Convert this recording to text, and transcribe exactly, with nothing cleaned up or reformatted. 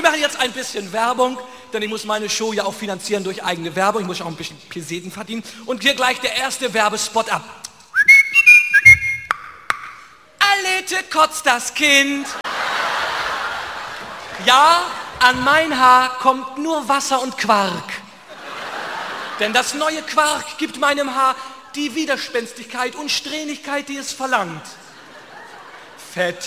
mache jetzt ein bisschen Werbung, denn ich muss meine Show ja auch finanzieren durch eigene Werbung. Ich muss auch ein bisschen Peseten verdienen. Und hier gleich der erste Werbespot ab. Alete kotzt das Kind. Ja, an mein Haar kommt nur Wasser und Quark. Denn das neue Quark gibt meinem Haar die Widerspenstigkeit und Strähnigkeit, die es verlangt. Fett